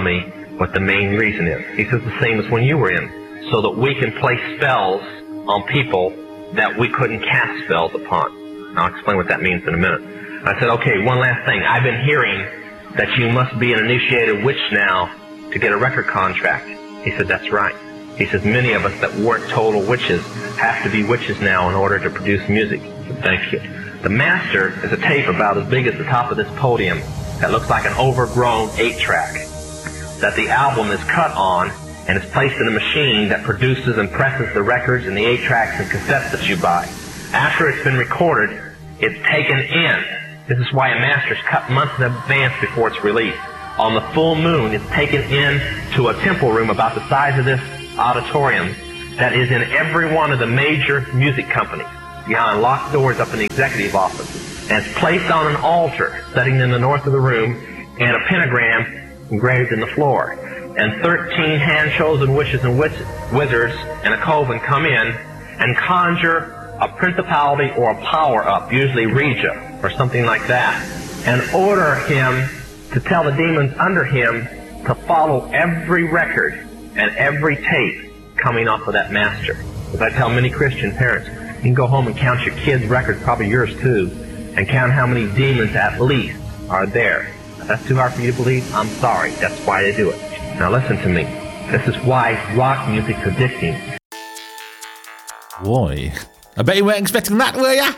me what the main reason is. He says the same as when you were in, so that we can play spells on people that we couldn't cast spells upon. I'll explain what that means in a minute. I said, okay, one last thing. I've been hearing that you must be an initiated witch now to get a record contract. He said, that's right. He says, many of us that weren't total witches have to be witches now in order to produce music. I said, thank you. The master is a tape about as big as the top of this podium that looks like an overgrown 8-track that the album is cut on and is placed in a machine that produces and presses the records and the 8-tracks and cassettes that you buy. After it's been recorded, it's taken in. This is why a master's cut months in advance before it's released. On the full moon, it's taken in to a temple room about the size of this auditorium that is in every one of the major music companies, behind locked doors up in the executive office. And it's placed on an altar sitting in the north of the room and a pentagram engraved in the floor. And 13 hand-chosen witches and wizards and a coven come in and conjure a principality or a power up, usually Regia or something like that, and order him to tell the demons under him to follow every record and every tape coming off of that master. As I tell many Christian parents, you can go home and count your kids' records, probably yours too, and count how many demons at least are there. If that's too hard for you to believe, I'm sorry. That's why they do it. Now listen to me. This is why rock music's addicting. Why? I bet you weren't expecting that, were ya?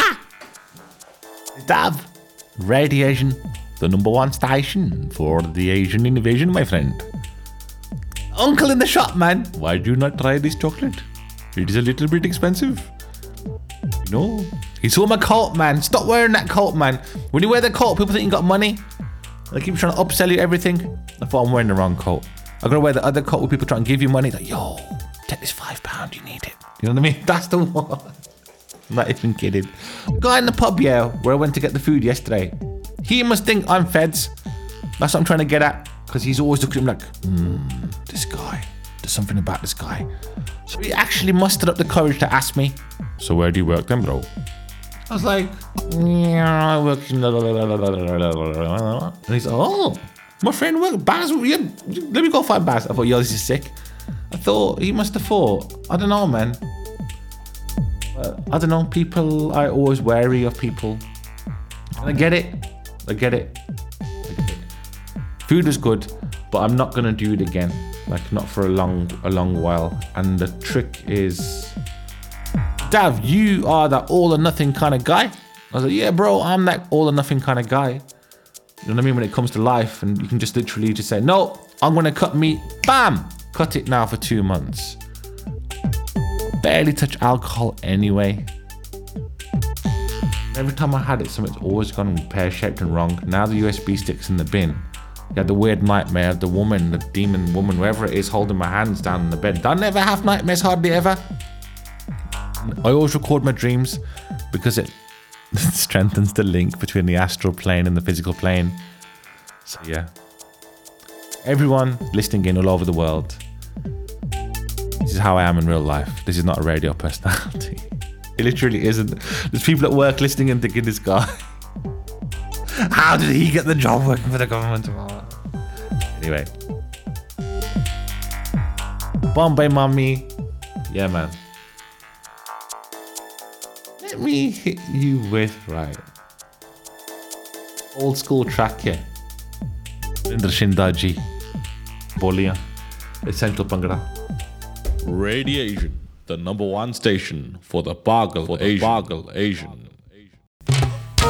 Dav, Radio Asian, the #1 station for the Asian invasion, my friend. Uncle in the shop, man. Why do you not try this chocolate? It is a little bit expensive. You know, he saw my coat, man. Stop wearing that coat, man. When you wear the coat, people think you got money. They keep trying to upsell you everything. I thought I'm wearing the wrong coat. I'm going to wear the other coat where people try and give you money. Like, yo, take this £5, you need it. You know what I mean? That's the one. I'm not even kidding. Guy in the pub, yeah, where I went to get the food yesterday. He must think I'm feds. That's what I'm trying to get at. Because he's always looking at him like, this guy. There's something about this guy. So he actually mustered up the courage to ask me, so where do you work then, bro? I was like, yeah, I work in... And he's like, oh, my friend works Baz. Yeah, let me go find Baz. I thought, yo, this is sick. I thought, he must have thought, I don't know, man. I don't know, people are always wary of people. And I get it. Food was good, but I'm not going to do it again. Like, not for a long while. And the trick is... Dav, you are that all or nothing kind of guy. I was like, yeah, bro, I'm that all or nothing kind of guy. You know what I mean? When it comes to life, and you can just literally just say, no, I'm going to cut meat. Bam! Cut it now for 2 months. Barely touch alcohol anyway. Every time I had it, something's always gone pear-shaped and wrong. Now the USB stick's in the bin. You had the weird nightmare of the woman, the demon woman, whoever it is, holding my hands down in the bed. I never have nightmares, hardly ever. I always record my dreams because it strengthens the link between the astral plane and the physical plane. So yeah. Everyone listening in all over the world, this is how I am in real life. This is not a radio personality. It literally isn't. There's people at work listening and thinking, this guy, how did he get the job working for the government? Anyway. Bombay Mummy. Yeah, man. Let me hit you with, right, old school track, yeah. Indra Shindaji. Bolia. Essential Bhangra. Radio Asian, the #1 station for the Pagal Asian.